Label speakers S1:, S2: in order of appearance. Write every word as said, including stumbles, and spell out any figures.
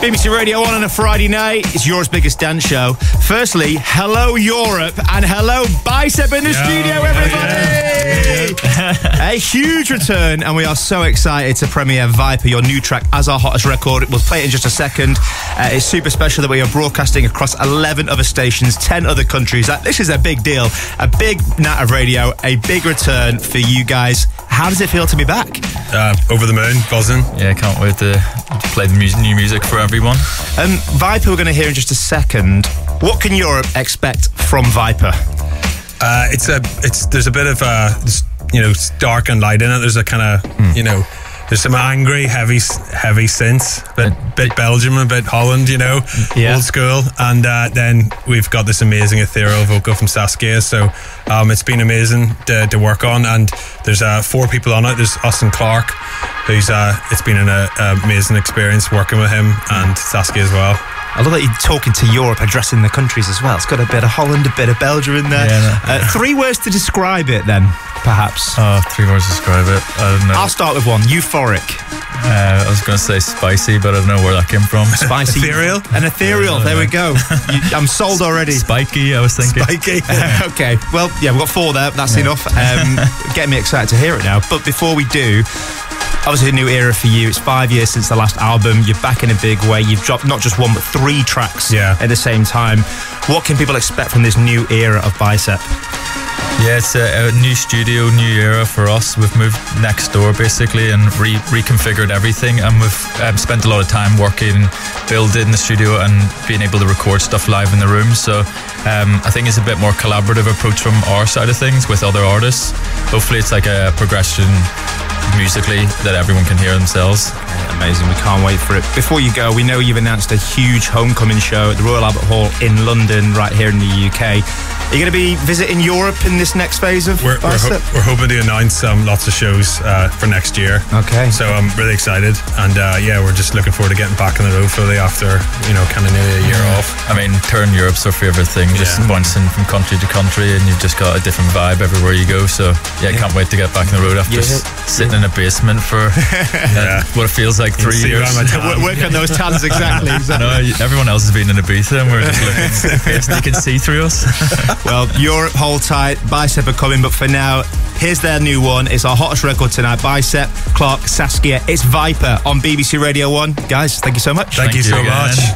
S1: B B C Radio one on a Friday night. It's Europe's biggest dance show. Firstly, hello Europe and hello Bicep in the Yo, studio, everybody! Yeah, yeah. A huge return, and we are so excited to premiere Viper, your new track, as our hottest record. We'll play it in just a second. Uh, it's super special that we are broadcasting across eleven other stations, ten other countries. Uh, this is a big deal, a big night of radio, a big return for you guys. How does it feel to be back?
S2: Uh, over the moon, buzzing.
S3: Yeah, can't wait to, to play the music, new music for everyone.
S1: Um, Viper, we're going to hear in just a second. What can Europe expect from Viper?
S2: Uh, it's a, it's there's a bit of uh, you know, dark and light in it. There's a kind of, mm. you know, there's some angry, heavy, heavy synths, bit, bit Belgium, a bit Holland, you know, yeah. old school. And uh, then we've got this amazing ethereal vocal from Saskia. So um, it's been amazing to, to work on. And there's uh, four people on it. There's Austin Clark, who's uh, it's been an uh, amazing experience working with him, and Saskia as well.
S1: I love that you're talking to Europe, addressing the countries as well. It's got a bit of Holland, a bit of Belgium in there. Yeah, no. uh, three words to describe it then, perhaps.
S3: Oh, three words to describe it. I don't know.
S1: I'll start with one. Euphoric.
S3: Uh, I was going to say spicy, but I don't know where that came from.
S1: Spicy.
S2: Ethereal?
S1: An ethereal. There we go. You, I'm sold already.
S3: Spiky, I was thinking.
S1: Spiky. Okay. Well, yeah, we've got four there. That's yeah. enough. Um, getting me excited to hear it now. But before we do, obviously a new era for you. It's five years since the last album. You're back in a big way. You've dropped not just one, but three tracks yeah. at the same time. What can people expect from this new era of Bicep?
S3: Yeah, it's a, a new studio, new era for us. We've moved next door basically and re- reconfigured everything, and we've um, spent a lot of time working, building the studio and being able to record stuff live in the room. So um, I think it's a bit more collaborative approach from our side of things with other artists. Hopefully it's like a progression musically that everyone can hear themselves.
S1: Okay, amazing. We can't wait for it. Before you go, we know you've announced a huge homecoming show at the Royal Albert Hall in London, right here in the U K. Are you going to be visiting Europe in this next phase of
S2: we're, we're, ho- we're hoping to announce um, lots of shows uh, for next year.
S1: Okay.
S2: So I'm really excited, and uh, yeah, we're just looking forward to getting back on the road fully after, you know, kind of nearly a year mm. off.
S3: I mean, touring Europe's our favourite thing, just yeah. bouncing from country to country, and you've just got a different vibe everywhere you go. So yeah, yeah. can't wait to get back on the road after yeah. s- sitting in a basement for uh, what it feels like three years.
S1: Work on those tans, exactly. exactly.
S3: No, everyone else has been in Ibiza, and we're just looking. They can see through us.
S1: Well, Europe, hold tight. Bicep are coming, but for now, here's their new one. It's our hottest record tonight. Bicep, Clark, Saskia. It's Viper on B B C Radio one. Guys, thank you so much.
S2: Thank, thank you so again. much.